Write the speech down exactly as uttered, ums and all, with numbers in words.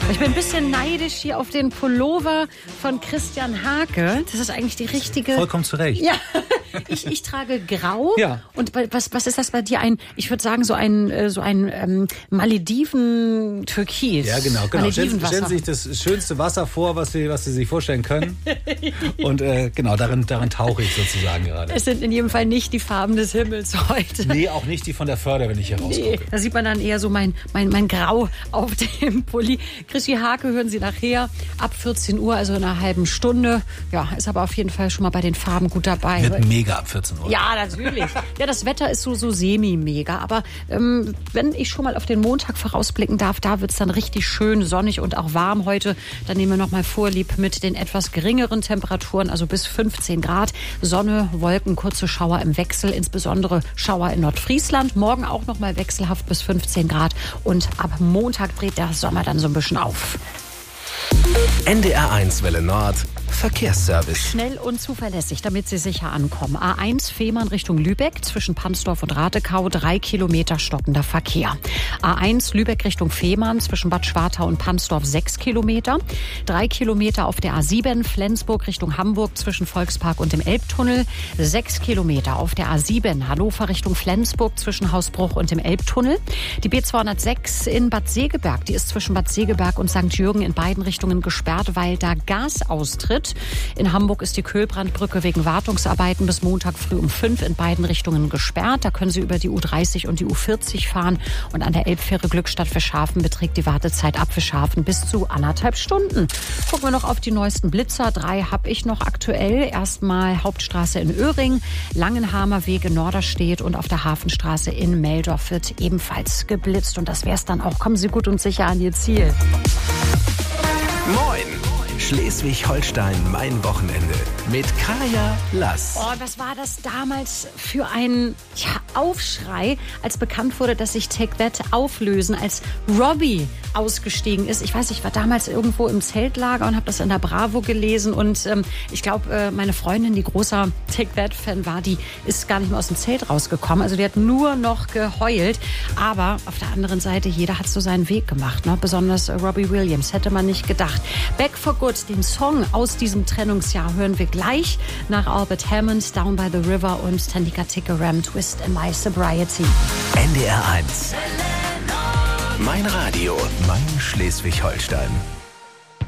Ich bin ein bisschen neidisch hier auf den Pullover von Christian Hake. Das ist eigentlich die richtige... Vollkommen zu Recht. Ja, ich, ich trage grau. Ja. Und was, was ist das bei dir? Ein, ich würde sagen, so ein, so ein ähm, Malediven-Türkis. Ja, genau. genau. Stellen, Maledivenwasser. stellen Sie sich das schönste Wasser vor, was Sie, was Sie sich vorstellen können. Und äh, genau, darin, darin tauche ich sozusagen gerade. Es sind in jedem Fall nicht die Farben des Himmels heute. Nee, auch nicht die von der Förder, wenn ich hier rausgucke. Nee, da sieht man dann eher so mein, mein, mein Grau auf dem Pulli. Christi Hake hören Sie nachher ab vierzehn Uhr, also in einer halben Stunde. Ja, ist aber auf jeden Fall schon mal bei den Farben gut dabei. Wird mega ab vierzehn Uhr. Ja, natürlich. Ja, das Wetter ist so, so semi-mega. Aber ähm, wenn ich schon mal auf den Montag vorausblicken darf, da wird es dann richtig schön sonnig und auch warm heute. Dann nehmen wir noch mal Vorlieb mit den etwas geringeren Temperaturen, also bis fünfzehn Grad. Sonne, Wolken, kurze Schauer im Wechsel, insbesondere Schauer in Nordfriesland. Morgen auch noch mal wechselhaft bis fünfzehn Grad. Und ab Montag dreht der Sommer dann so ein bisschen auf. N D R eins Welle Nord Verkehrsservice. Schnell und zuverlässig, damit Sie sicher ankommen. A eins Fehmarn Richtung Lübeck zwischen Pansdorf und Ratekau, drei Kilometer stockender Verkehr. A eins Lübeck Richtung Fehmarn zwischen Bad Schwartau und Pansdorf, sechs Kilometer. Drei Kilometer auf der A sieben Flensburg Richtung Hamburg zwischen Volkspark und dem Elbtunnel. Sechs Kilometer auf der A sieben Hannover Richtung Flensburg zwischen Hausbruch und dem Elbtunnel. Die B zweihundertsechs in Bad Segeberg, die ist zwischen Bad Segeberg und Sankt Jürgen in beiden Richtungen gesperrt, weil da Gas austritt. In Hamburg ist die Köhlbrandbrücke wegen Wartungsarbeiten bis Montag früh um fünf in beiden Richtungen gesperrt. Da können Sie über die U dreißig und die U vierzig fahren. Und an der Elbfähre Glückstadt Fischhafen beträgt die Wartezeit ab Fischhafen bis zu anderthalb Stunden. Gucken wir noch auf die neuesten Blitzer. Drei habe ich noch aktuell. Erstmal Hauptstraße in Öhring, Langenhamer Weg in Norderstedt und auf der Hafenstraße in Meldorf wird ebenfalls geblitzt. Und das wäre es dann auch. Kommen Sie gut und sicher an Ihr Ziel. Moin! Schleswig-Holstein, mein Wochenende mit Kaya Lass. Oh, was war das damals für ein ja, Aufschrei, als bekannt wurde, dass sich Take That auflösen, als Robbie ausgestiegen ist. Ich weiß, ich war damals irgendwo im Zeltlager und habe das in der Bravo gelesen und ähm, ich glaube, äh, meine Freundin, die großer Take That-Fan war, die ist gar nicht mehr aus dem Zelt rausgekommen. Also die hat nur noch geheult. Aber auf der anderen Seite, jeder hat so seinen Weg gemacht. Ne? Besonders äh, Robbie Williams, hätte man nicht gedacht. Back for Good, den Song aus diesem Trennungsjahr hören wir gleich nach Albert Hammond, Down by the River und Tanika Tikaram, Twist in My Sobriety. N D R eins. Mein Radio, mein Schleswig-Holstein.